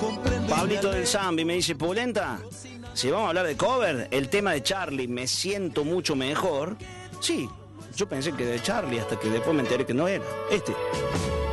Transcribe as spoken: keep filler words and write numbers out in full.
Pablito del Zambi me dice, Pulenta, si vamos a hablar de cover, el tema de Charlie, Me siento mucho mejor. Sí, yo pensé que de Charlie hasta que después me enteré que no era. Este.